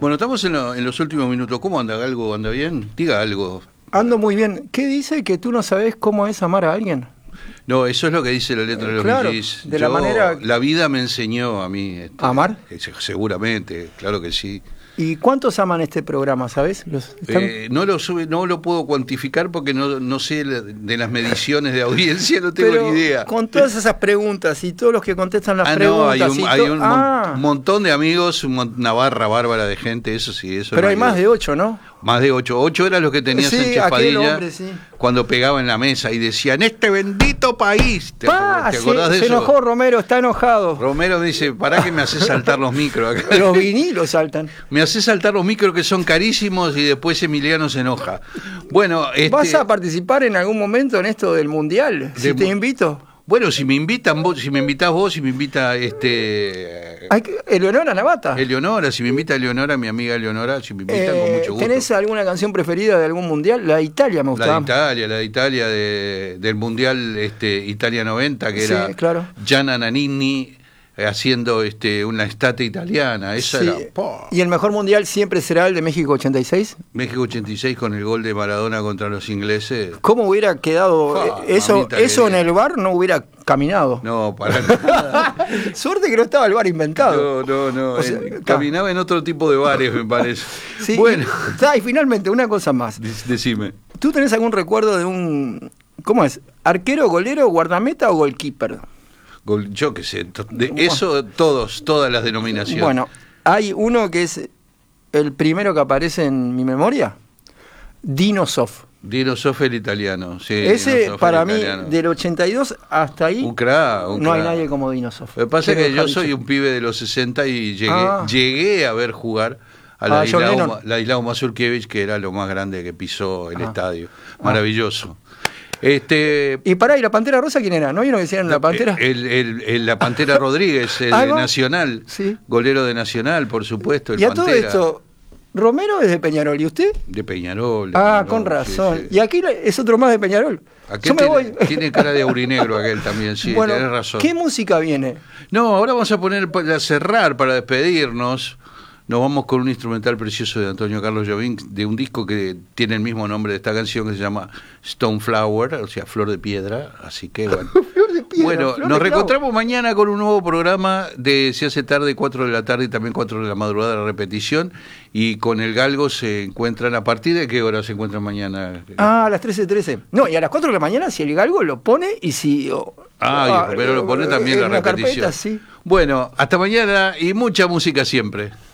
Bueno, estamos en los últimos minutos. ¿Cómo anda? ¿Algo anda bien? Diga algo. Ando muy bien. ¿Qué dice que tú no sabes cómo es amar a alguien? No, eso es lo que dice la letra de los claro, Bee Gees. de la manera... La vida me enseñó a mí. ¿A amar? Seguramente, claro que sí. ¿Y cuántos aman este programa, sabes? No lo puedo cuantificar porque no sé de las mediciones de audiencia, no tengo ni idea. Con todas esas preguntas y todos los que contestan las preguntas... hay un montón de amigos, una barra bárbara de gente, eso sí. Eso pero hay más de 8, ¿no? Más de 8. 8 era lo que tenía Sánchez Padilla sí. Cuando pegaba en la mesa y decía, en este bendito país. ¿Te acordás de eso? Se enojó Romero, está enojado. Romero dice, pará que me haces saltar los micros acá. Los vinilos saltan. Me haces saltar los micros que son carísimos y después Emiliano se enoja. Bueno, ¿vas a participar en algún momento en esto del Mundial? Si te invito. Bueno, si me invitan vos, si me invitás vos, si me invita Eleonora Navata. Eleonora, si me invita Eleonora, mi amiga Eleonora, si me invitan con mucho gusto. ¿Tenés alguna canción preferida de algún mundial? La de Italia me gustaba. La de Italia del Mundial Italia 90, que era claro. Gianna Nannini haciendo una estate italiana. Esa era. ¿Y el mejor mundial siempre será el de México 86? México 86 con el gol de Maradona contra los ingleses. ¿Cómo hubiera quedado eso en el bar? No hubiera caminado. No, para nada. Suerte que no estaba el bar inventado. No. Caminaba en otro tipo de bares, me parece. Sí, bueno. Y finalmente, una cosa más. Decime. ¿Tú tenés algún recuerdo de un... ¿Cómo es? ¿Arquero, golero, guardameta o goalkeeper? Yo qué sé, eso todas las denominaciones. Bueno, hay uno que es el primero que aparece en mi memoria, Dino Zoff. Dino Zoff, el italiano. Sí, ese para mí, del 82 hasta ahí, un crack. No hay nadie como Dino Zoff. Lo que pasa es que yo soy un pibe de los 60 y llegué a ver jugar a Ladislao Mazurkiewicz, que era lo más grande que pisó el estadio. Maravilloso. Y para, ¿y la Pantera Rosa quién era? ¿No hay uno que decían la Pantera? La Pantera Rodríguez, de Nacional, sí. Golero de Nacional, por supuesto. Y a todo esto, Romero es de Peñarol, ¿y usted? De Peñarol. Con razón. Sí. Y aquí es otro más de Peñarol. Tiene cara de aurinegro aquel también, sí, bueno, tenés razón. ¿Qué música viene? No, ahora vamos a poner, para cerrar, para despedirnos. Nos vamos con un instrumental precioso de Antonio Carlos Jobim, de un disco que tiene el mismo nombre de esta canción, que se llama Stone Flower, o sea, Flor de Piedra, así que bueno. Bueno, nos reencontramos mañana con un nuevo programa de Se hace tarde, 4 de la tarde y también 4 de la madrugada, la repetición, y con el Galgo se encuentran, ¿a partir de qué hora se encuentran mañana? A las 13:13. No, y a las 4 de la mañana si el Galgo lo pone y si... pero lo pone también la repetición. Carpeta, sí. Bueno, hasta mañana y mucha música siempre.